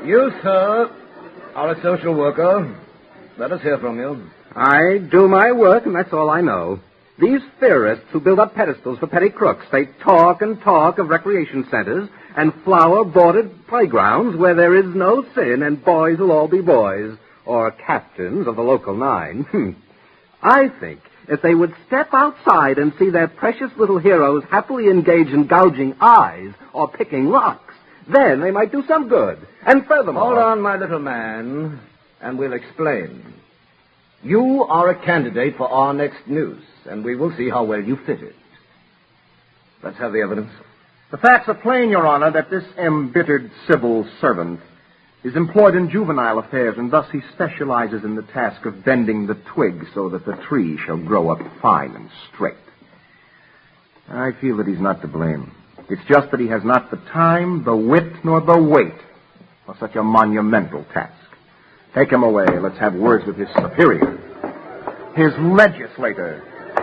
You, sir, are a social worker. Let us hear from you. I do my work, and that's all I know. These theorists who build up pedestals for petty crooks, they talk and talk of recreation centers and flower-bordered playgrounds where there is no sin and boys will all be boys, or captains of the local 9. I think if they would step outside and see their precious little heroes happily engaged in gouging eyes or picking locks, then they might do some good. And furthermore... Hold on, my little man, and we'll explain. You are a candidate for our next news, and we will see how well you fit it. Let's have the evidence. The facts are plain, Your Honor, that this embittered civil servant is employed in juvenile affairs, and thus he specializes in the task of bending the twig so that the tree shall grow up fine and straight. I feel that he's not to blame. It's just that he has not the time, the wit, nor the weight for such a monumental task. Take him away. Let's have words with his superior, his legislator.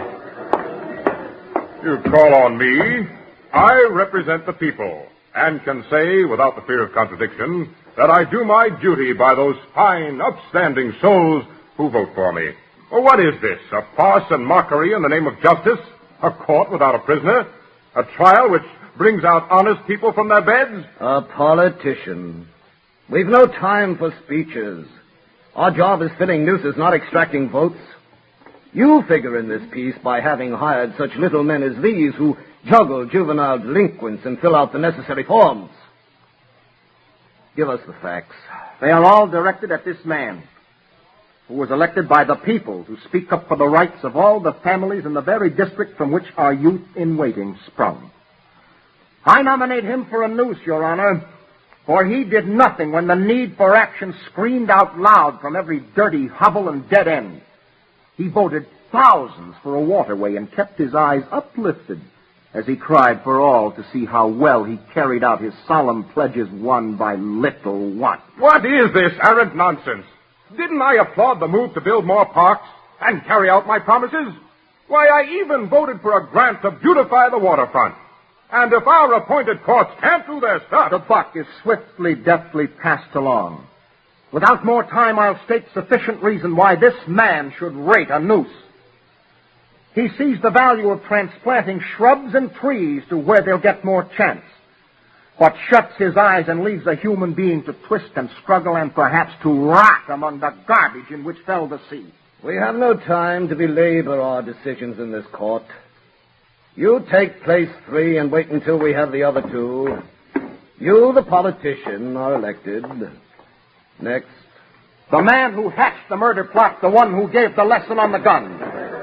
You call on me. I represent the people and can say, without the fear of contradiction, that I do my duty by those fine, upstanding souls who vote for me. Well, what is this? A farce and mockery in the name of justice? A court without a prisoner? A trial which brings out honest people from their beds? A politician. We've no time for speeches. Our job is filling nooses, not extracting votes. You figure in this piece by having hired such little men as these who juggle juvenile delinquents and fill out the necessary forms. Give us the facts. They are all directed at this man, who was elected by the people to speak up for the rights of all the families in the very district from which our youth in waiting sprung. I nominate him for a noose, Your Honor, for he did nothing when the need for action screamed out loud from every dirty hovel and dead end. He voted thousands for a waterway and kept his eyes uplifted as he cried for all to see how well he carried out his solemn pledges one by little one. What is this arrant nonsense? Didn't I applaud the move to build more parks and carry out my promises? Why, I even voted for a grant to beautify the waterfront. And if our appointed courts can't do their stuff... The buck is swiftly, deftly passed along. Without more time, I'll state sufficient reason why this man should rate a noose. He sees the value of transplanting shrubs and trees to where they'll get more chance. What shuts his eyes and leaves a human being to twist and struggle and perhaps to rot among the garbage in which fell the sea. We have no time to belabor our decisions in this court. You take place 3 and wait until we have the other 2. You, the politician, are elected. Next. The man who hatched the murder plot, the one who gave the lesson on the gun.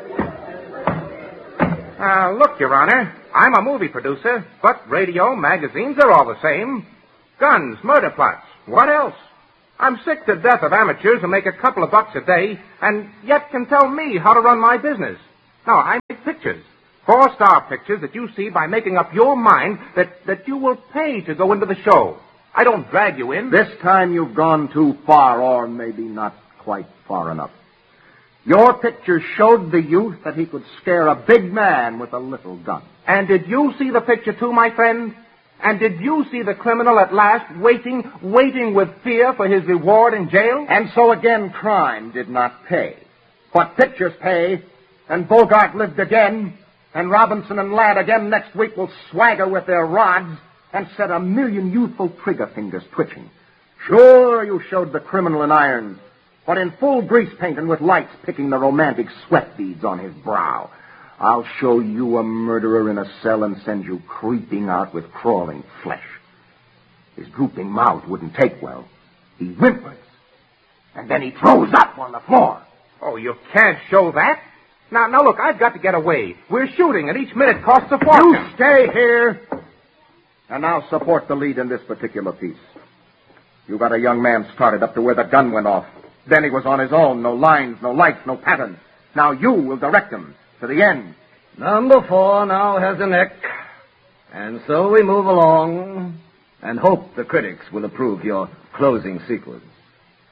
Look, Your Honor, I'm a movie producer, but radio, magazines, they're all the same. Guns, murder plots, what else? I'm sick to death of amateurs who make a couple of bucks a day and yet can tell me how to run my business. No, I make pictures. 4-star pictures that you see by making up your mind that you will pay to go into the show. I don't drag you in. This time you've gone too far, or maybe not quite far enough. Your picture showed the youth that he could scare a big man with a little gun. And did you see the picture too, my friend? And did you see the criminal at last waiting with fear for his reward in jail? And so again, crime did not pay. But pictures pay, and Bogart lived again, and Robinson and Ladd again next week will swagger with their rods and set 1,000,000 youthful trigger fingers twitching. Sure, you showed the criminal in irons, but in full grease paint and with lights picking the romantic sweat beads on his brow. I'll show you a murderer in a cell and send you creeping out with crawling flesh. His drooping mouth wouldn't take well. He whimpers, and then he throws up on the floor. Oh, you can't show that. Now, look, I've got to get away. We're shooting, and each minute costs a fortune. You stay here, and I'll support the lead in this particular piece. You got a young man started up to where the gun went off. Then he was on his own. No lines, no lights, no patterns. Now you will direct him to the end. Number 4 now has a neck. And so we move along and hope the critics will approve your closing sequence.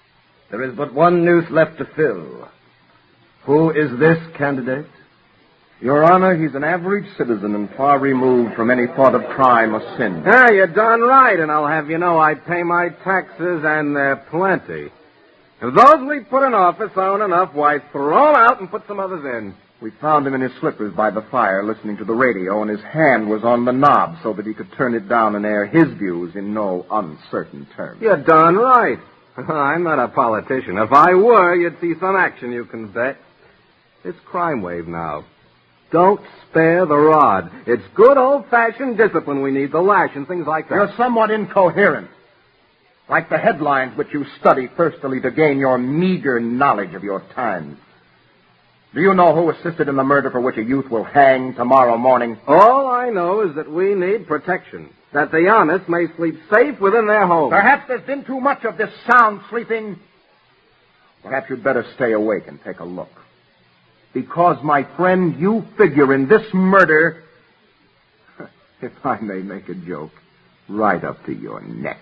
There is but one noose left to fill. Who is this candidate? Your Honor, he's an average citizen and far removed from any thought of crime or sin. Ah, you're darn right, and I'll have you know I pay my taxes, and they're plenty. If those we put in office aren't enough, why, throw 'em out and put some others in. We found him in his slippers by the fire listening to the radio, and his hand was on the knob so that he could turn it down and air his views in no uncertain terms. You're darn right. I'm not a politician. If I were, you'd see some action, you can bet. It's crime wave now. Don't spare the rod. It's good old-fashioned discipline we need, the lash and things like that. You're somewhat incoherent. Like the headlines which you study thirstily to gain your meager knowledge of your times. Do you know who assisted in the murder for which a youth will hang tomorrow morning? All I know is that we need protection, that the honest may sleep safe within their homes. Perhaps there's been too much of this sound sleeping. Perhaps you'd better stay awake and take a look. Because, my friend, you figure in this murder, if I may make a joke, right up to your neck.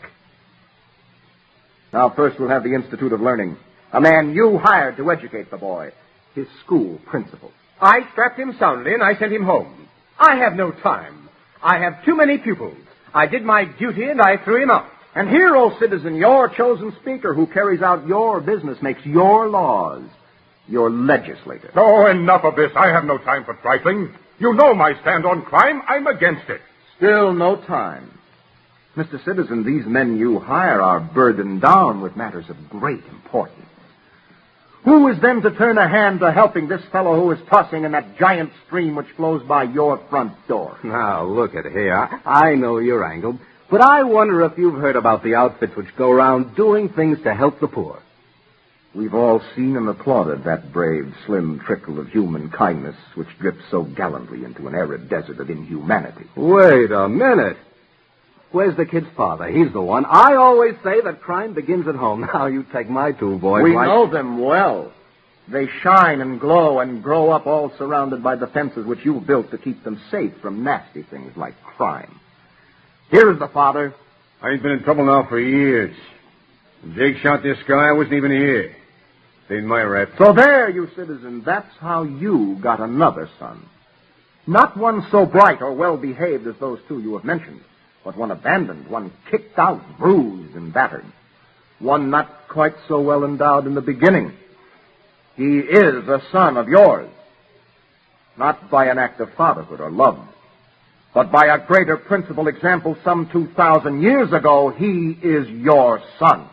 Now, first we'll have the Institute of Learning. A man you hired to educate the boy. His school principal. I strapped him soundly and I sent him home. I have no time. I have too many pupils. I did my duty and I threw him out. And here, O citizen, your chosen speaker who carries out your business, makes your laws, your legislator. Oh, enough of this. I have no time for trifling. You know my stand on crime. I'm against it. Still no time. Mr. Citizen, these men you hire are burdened down with matters of great importance. Who is then to turn a hand to helping this fellow who is tossing in that giant stream which flows by your front door? Now, look at here. I know your angle, but I wonder if you've heard about the outfits which go around doing things to help the poor. We've all seen and applauded that brave, slim trickle of human kindness which drips so gallantly into an arid desert of inhumanity. Wait a minute. Where's the kid's father? He's the one. I always say that crime begins at home. Now, you take my two boys. We know them well. They shine and glow and grow up all surrounded by the fences which you built to keep them safe from nasty things like crime. Here is the father. I've been in trouble now for years. When Jake shot this guy, I wasn't even here. Paid my rap. So there, you citizen, that's how you got another son. Not one so bright or well-behaved as those two you have mentioned, but one abandoned, one kicked out, bruised, and battered. One not quite so well endowed in the beginning. He is a son of yours. Not by an act of fatherhood or love, but by a greater principal example some 2,000 years ago, he is your son.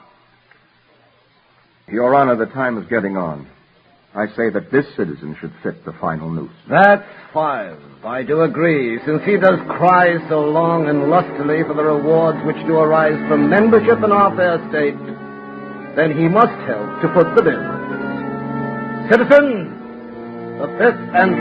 Your Honor, the time is getting on. I say that this citizen should fit the final noose. That's 5. I do agree, since he does cry so long and lustily for the rewards which do arise from membership in our fair state, then he must help to put the bill. Citizen, the 5th and